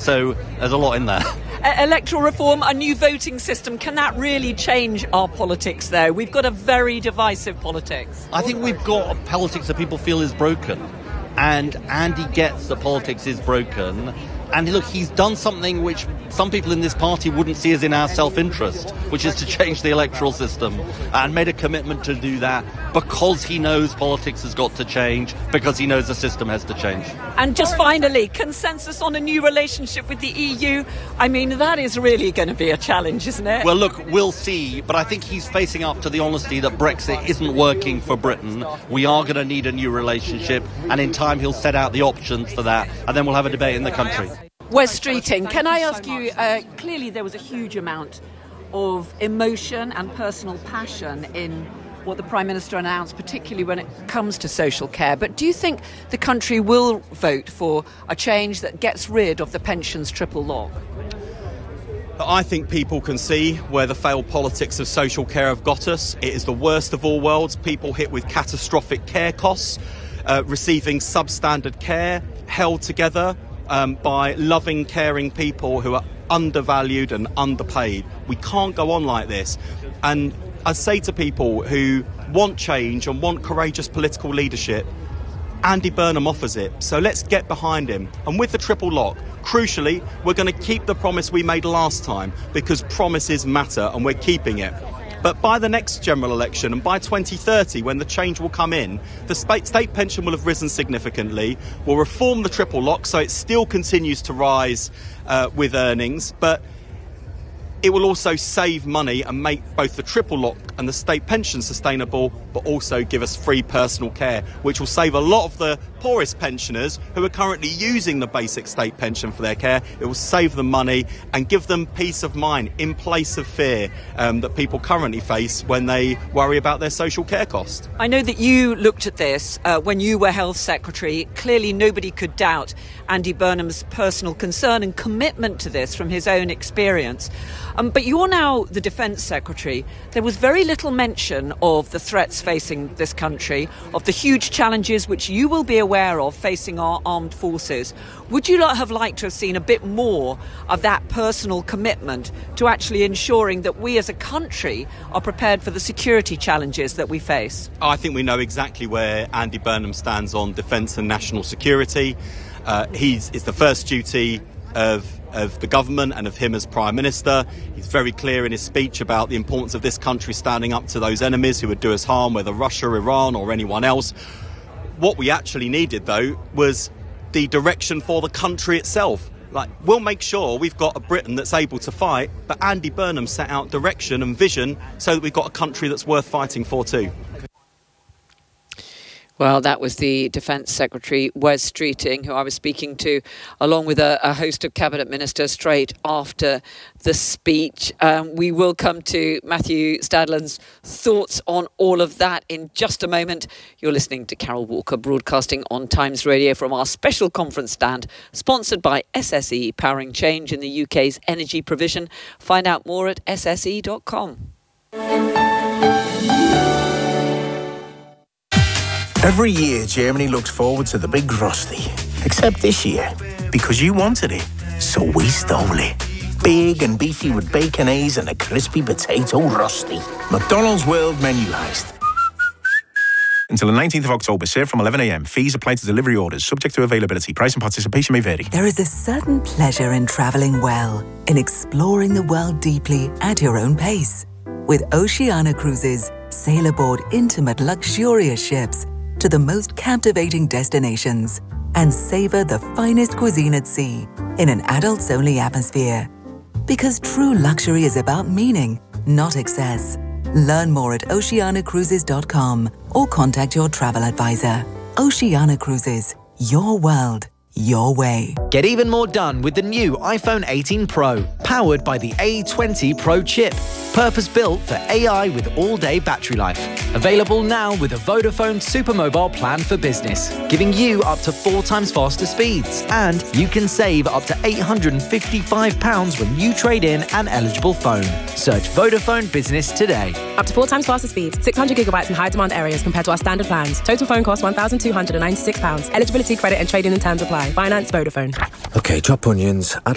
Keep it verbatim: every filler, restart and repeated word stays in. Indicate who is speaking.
Speaker 1: So there's a lot in there.
Speaker 2: Electoral reform, a new voting system, can that really change our politics, though? We've got a very divisive politics.
Speaker 1: I think we've got a politics that people feel is broken. And Andy gets that politics is broken. And look, he's done something which some people in this party wouldn't see as in our self-interest, which is to change the electoral system, and made a commitment to do that because he knows politics has got to change, because he knows the system has to change.
Speaker 2: And just finally, consensus on a new relationship with the E U. I mean, that is really going to be a challenge, isn't it?
Speaker 1: Well, look, we'll see, but I think he's facing up to the honesty that Brexit isn't working for Britain. We are going to need a new relationship, and in time he'll set out the options for that, and then we'll have a debate in the country.
Speaker 2: Wes Streeting, can I ask you, uh, clearly there was a huge amount of emotion and personal passion in what the Prime Minister announced, particularly when it comes to social care. But do you think the country will vote for a change that gets rid of the pensions triple lock?
Speaker 3: I think people can see where the failed politics of social care have got us. It is the worst of all worlds. People hit with catastrophic care costs, uh, receiving substandard care, held together Um, by loving, caring people who are undervalued and underpaid. We can't go on like this. And I say to people who want change and want courageous political leadership, Andy Burnham offers it. So let's get behind him. And with the triple lock, crucially, we're going to keep the promise we made last time, because promises matter and we're keeping it. But by the next general election and by twenty thirty, when the change will come in, the state pension will have risen significantly. We'll reform the triple lock so it still continues to rise uh, with earnings, but it will also save money and make both the triple lock and the state pension sustainable, but also give us free personal care, which will save a lot of the poorest pensioners who are currently using the basic state pension for their care. It will save them money and give them peace of mind in place of fear um, that people currently face when they worry about their social care cost.
Speaker 2: I know that you looked at this uh, when you were Health Secretary. Clearly nobody could doubt Andy Burnham's personal concern and commitment to this from his own experience. Um, but you're now the Defence Secretary. There was very little mention of the threats facing this country, of the huge challenges which you will be aware of facing our armed forces. Would you not have liked to have seen a bit more of that personal commitment to actually ensuring that we as a country are prepared for the security challenges that we face?
Speaker 3: I think we know exactly where Andy Burnham stands on defence and national security. Uh, he's, it's the first duty of of the government and of him as Prime Minister. He's very clear in his speech about the importance of this country standing up to those enemies who would do us harm, whether Russia, Iran or anyone else. What we actually needed, though, was the direction for the country itself. Like, we'll make sure we've got a Britain that's able to fight, but Andy Burnham set out direction and vision so that we've got a country that's worth fighting for too.
Speaker 2: Well, that was the Defence Secretary, Wes Streeting, who I was speaking to, along with a, a host of Cabinet Ministers straight after the speech. Um, we will come to Matthew Stadland's thoughts on all of that in just a moment. You're listening to Carol Walker, broadcasting on Times Radio from our special conference stand, sponsored by S S E, powering change in the U K's energy provision. Find out more at s s e dot com.
Speaker 4: Every year, Germany looks forward to the big Rusty. Except this year, because you wanted it, so we stole it. Big and beefy with baconaise and a crispy potato Rusty. McDonald's World Menu Heist.
Speaker 5: Until the nineteenth of October, served from eleven a m. Fees apply to delivery orders, subject to availability. Price and participation may vary.
Speaker 6: There is a certain pleasure in travelling well, in exploring the world deeply at your own pace. With Oceania Cruises, sail aboard intimate, luxurious ships to the most captivating destinations and savor the finest cuisine at sea in an adults-only atmosphere. Because true luxury is about meaning, not excess. Learn more at oceania cruises dot com or contact your travel advisor. Oceania Cruises, your world, your way.
Speaker 7: Get even more done with the new iPhone eighteen Pro, powered by the A twenty Pro chip. Purpose-built for A I with all-day battery life. Available now with a Vodafone Supermobile plan for business, giving you up to four times faster speeds. And you can save up to eight hundred fifty-five pounds when you trade in an eligible phone. Search Vodafone Business today.
Speaker 8: Up to four times faster speeds, six hundred gigabytes in high-demand areas compared to our standard plans. Total phone cost one thousand two hundred ninety-six pounds. Eligibility, credit and trading in terms apply. Finance Vodafone.
Speaker 9: OK, chop onions, add